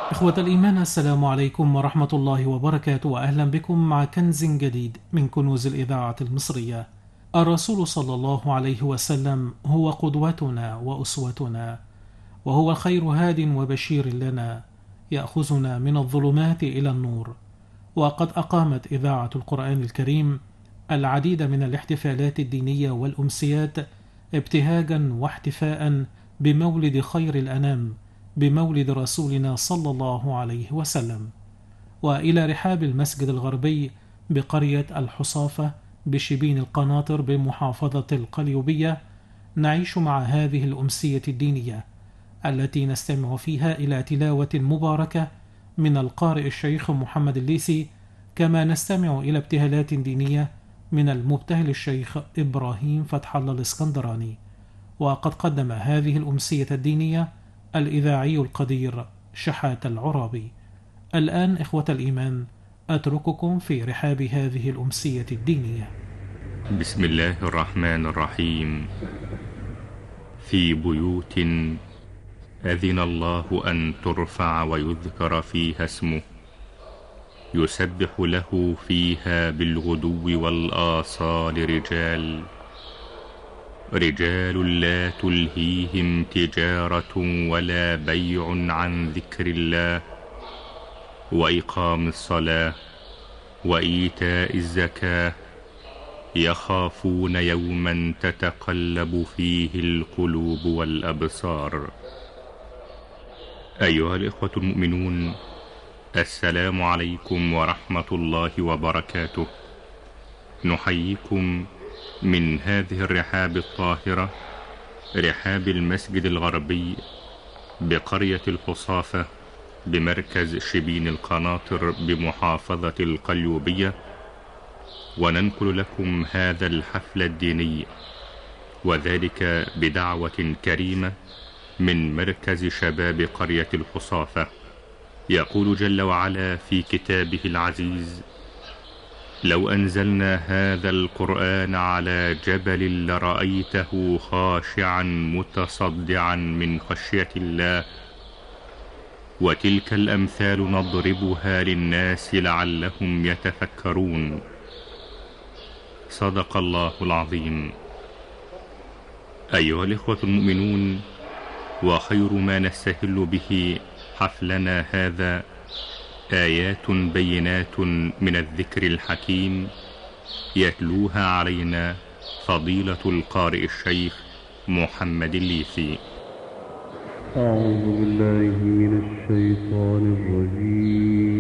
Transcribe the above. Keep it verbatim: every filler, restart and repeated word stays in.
إخوة الإيمان، السلام عليكم ورحمة الله وبركاته، وأهلا بكم مع كنز جديد من كنوز الإذاعة المصرية. الرسول صلى الله عليه وسلم هو قدوتنا وأسوتنا، وهو خير هاد وبشير لنا، يأخذنا من الظلمات إلى النور. وقد أقامت إذاعة القرآن الكريم العديد من الاحتفالات الدينية والأمسيات ابتهاجا واحتفاء بمولد خير الأنام، بمولد رسولنا صلى الله عليه وسلم. وإلى رحاب المسجد الغربي بقرية الحصافة بشبين القناطر بمحافظة القليوبية نعيش مع هذه الأمسية الدينية التي نستمع فيها إلى تلاوة مباركة من القارئ الشيخ محمد الليثي، كما نستمع إلى ابتهالات دينية من المبتهل الشيخ إبراهيم فتح الله الإسكندراني. وقد قدم هذه الأمسية الدينية الإذاعي القدير شحات العرابي. الآن إخوة الإيمان أترككم في رحاب هذه الأمسية الدينية. بسم الله الرحمن الرحيم. في بيوت أذن الله أن ترفع ويذكر فيها اسمه يسبح له فيها بالغدو والآصال رجال رجال لا تلهيهم تجارة ولا بيع عن ذكر الله وإقام الصلاة وإيتاء الزكاة يخافون يوما تتقلب فيه القلوب والأبصار. أيها الإخوة المؤمنون، السلام عليكم ورحمة الله وبركاته. نحييكم من هذه الرحاب الطاهرة، رحاب المسجد الغربي بقرية الحصافة بمركز شبين القناطر بمحافظة القليوبية، وننقل لكم هذا الحفل الديني، وذلك بدعوة كريمة من مركز شباب قرية الحصافة. يقول جل وعلا في كتابه العزيز: لو أنزلنا هذا القرآن على جبل لرأيته خاشعا متصدعا من خشية الله، وتلك الأمثال نضربها للناس لعلهم يتفكرون. صدق الله العظيم. أيها الإخوة المؤمنون، وخير ما نستهل به حفلنا هذا آيات بينات من الذكر الحكيم يتلوها علينا فضيلة القارئ الشيخ محمد الليثي. أعوذ بالله من الشيطان الرجيم.